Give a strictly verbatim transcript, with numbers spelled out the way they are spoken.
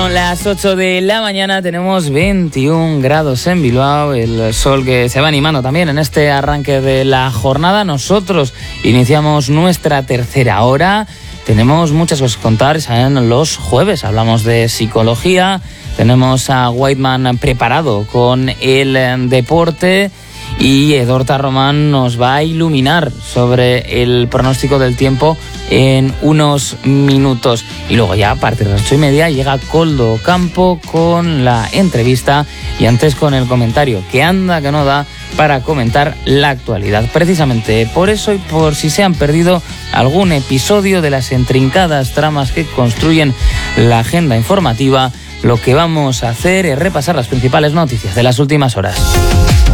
Son las ocho de la mañana, tenemos veintiún grados en Bilbao, el sol que se va animando también en este arranque de la jornada. Nosotros iniciamos nuestra tercera hora, tenemos muchas cosas que contar. En los jueves hablamos de psicología, tenemos a Whiteman preparado con el deporte y Edorta Román nos va a iluminar sobre el pronóstico del tiempo en unos minutos. Y luego ya a partir de las ocho y media llega Koldo Campo con la entrevista y antes con el comentario que anda que no da para comentar la actualidad. Precisamente por eso y por si se han perdido algún episodio de las intrincadas tramas que construyen la agenda informativa, lo que vamos a hacer es repasar las principales noticias de las últimas horas.